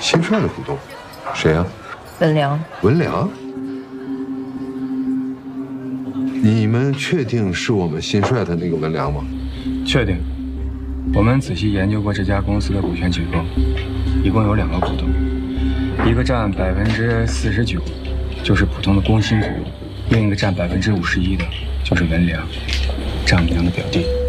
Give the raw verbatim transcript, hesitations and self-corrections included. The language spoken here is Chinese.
新帅的股东，谁啊？ 文良。 文良？你们确定是我们新帅的那个文良吗？ 确定。我们仔细研究过这家公司的股权结构，一共有两个股东，一个占百分之四十九，就是普通的工薪族；另一个占百分之五十一的，就是文良，丈母娘的表弟。